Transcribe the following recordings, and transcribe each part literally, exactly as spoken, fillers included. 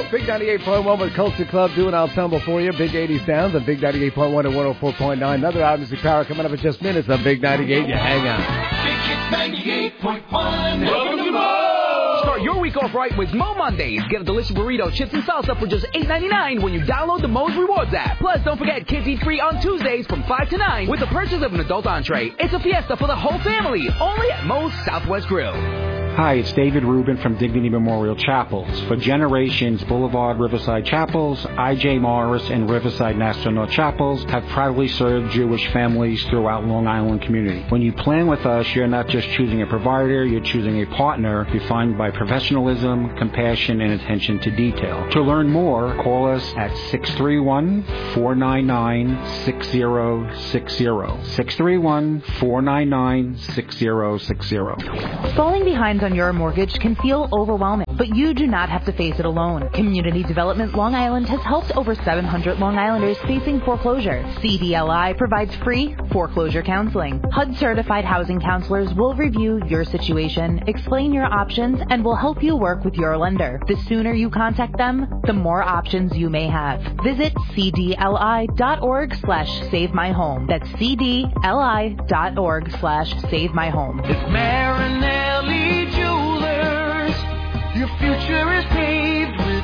Big ninety-eight point one with Culture Club doing our tumble for you. Big eighties sounds on Big ninety-eight point one and one oh four point nine. Another hour of music power coming up in just minutes on Big ninety-eight. You hang on. Big Hits ninety-eight point one. Welcome to Mo! Start your week off right with Mo Mondays. Get a delicious burrito, chips, and salsa for just eight ninety-nine when you download the Mo's Rewards app. Plus, don't forget Kids Eat Free on Tuesdays from five to nine with the purchase of an adult entree. It's a fiesta for the whole family, only at Mo's Southwest Grill. Hi, it's David Rubin from Dignity Memorial Chapels. For generations, Boulevard Riverside Chapels, I J Morris, and Riverside National North Chapels have proudly served Jewish families throughout Long Island community. When you plan with us, you're not just choosing a provider, you're choosing a partner defined by professionalism, compassion, and attention to detail. To learn more, call us at six three one, four nine nine, six zero six zero. six three one, four nine nine, six zero six zero. Falling behind on your mortgage can feel overwhelming, but you do not have to face it alone. Community Development Long Island has helped over seven hundred Long Islanders facing foreclosure. C D L I provides free foreclosure counseling. H U D-certified housing counselors will review your situation, explain your options, and will help you work with your lender. The sooner you contact them, the more options you may have. Visit cdli.org slash save my home. That's cdli.org slash save my home. It's Marinelli Jewelers. Your future is paved with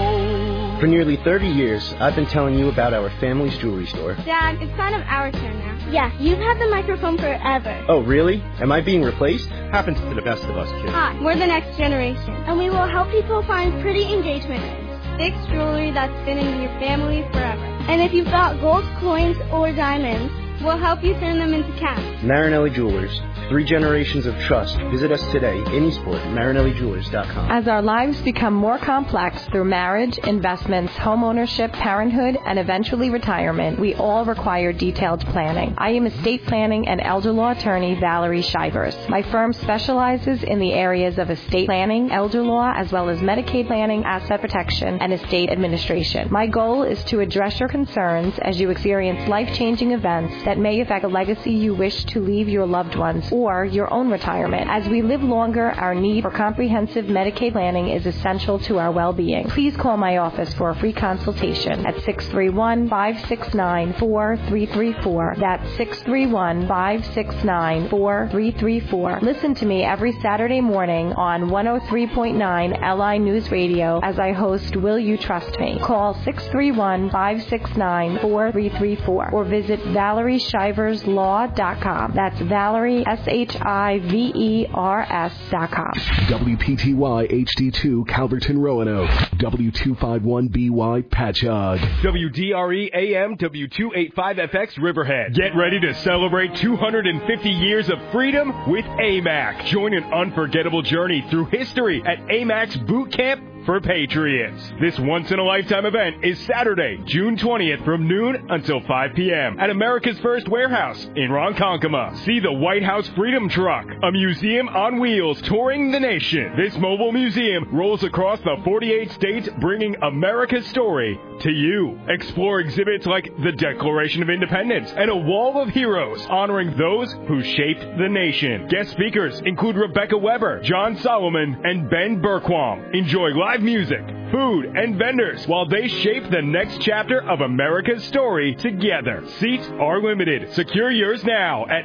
gold. For nearly thirty years, I've been telling you about our family's jewelry store. Dad, it's kind of our turn now. Yeah, you've had the microphone forever. Oh, really? Am I being replaced? Happens to the best of us, kids. Hi, we're the next generation, and we will help people find pretty engagement rings. Fixed jewelry that's been in your family forever. And if you've got gold coins or diamonds, we'll help you turn them into cash. Marinelli Jewelers. Three generations of trust. Visit us today in Eastport, marinelli jewelers dot com. As our lives become more complex through marriage, investments, homeownership, parenthood, and eventually retirement, we all require detailed planning. I am estate planning and elder law attorney Valerie Shivers. My firm specializes in the areas of estate planning, elder law, as well as Medicaid planning, asset protection, and estate administration. My goal is to address your concerns as you experience life-changing events that may affect a legacy you wish to leave your loved ones or your own retirement. As we live longer, our need for comprehensive Medicaid planning is essential to our well-being. Please call my office for a free consultation at six three one, five six nine, four three three four. That's six three one, five six nine, four three three four. Listen to me every Saturday morning on one oh three point nine L I News Radio as I host Will You Trust Me? Call six three one, five six nine, four three three four or visit valerie shivers law dot com. That's Valerie, S H I V E R S dot com. W P T Y H D two Calverton Roanoke. W two fifty-one B Y Patchogue. W D R E A M W two eighty-five F X Riverhead. Get ready to celebrate two hundred fifty years of freedom with A M A C. Join an unforgettable journey through history at A M A C Boot Camp for Patriots. This once-in-a-lifetime event is Saturday, June twentieth from noon until five p.m. at America's First Warehouse in Ronkonkoma. See the White House Freedom Truck, a museum on wheels touring the nation. This mobile museum rolls across the forty-eight states, bringing America's story to you. Explore exhibits like the Declaration of Independence and a Wall of Heroes, honoring those who shaped the nation. Guest speakers include Rebecca Weber, John Solomon, and Ben Berquam. Enjoy live music, food, and vendors while they shape the next chapter of America's story together. Seats are limited. Secure yours now at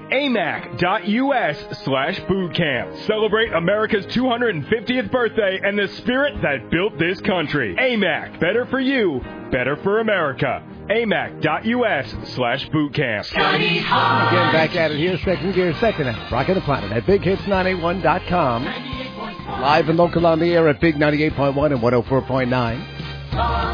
amac.us slash bootcamp. Celebrate America's two hundred fiftieth birthday and the spirit that built this country. A M A C, better for you, better for America. amac.us slash bootcamp. Again, back at it here, second gear, second half. Rockin' the Planet at big hits nine eight one dot com. Live and local on the air at Big ninety-eight point one and one oh four point nine.